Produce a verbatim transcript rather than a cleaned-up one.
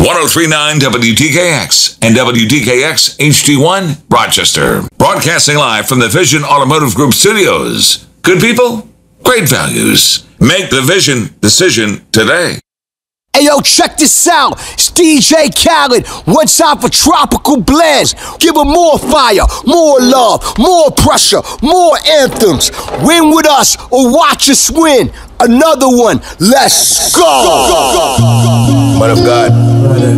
three point nine W D K X and W D K X H D one, Rochester. Broadcasting live from the Vision Automotive Group studios. Good people, great values. Make the Vision decision today. Hey, yo, check this out. It's D J Khaled. One time for Tropical Blast. Give them more fire, more love, more pressure, more anthems. Win with us or watch us win. Another one. Let's go. Man of God,